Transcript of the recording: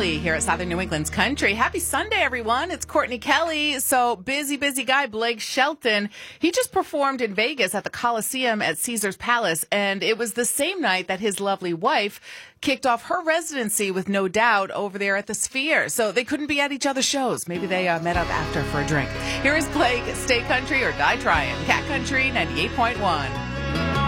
Kelly here at Southern New England's Country. Happy Sunday, everyone. It's Courtney Kelly. So busy guy, Blake Shelton. He just performed in Vegas at the Coliseum at Caesar's Palace, and it was the same night that his lovely wife kicked off her residency with No Doubt over there at the Sphere. So they couldn't be at each other's shows. Maybe they met up after for a drink. Here is Blake. Stay country or die trying. Cat Country 98.1.